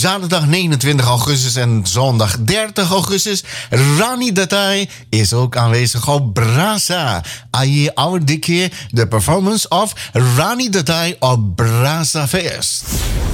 zaterdag 29 augustus en zondag 30 augustus. Rani Datai is ook aanwezig op Brasa. Aye, our dikke, de performance of Rani Datai op Brasa Fest.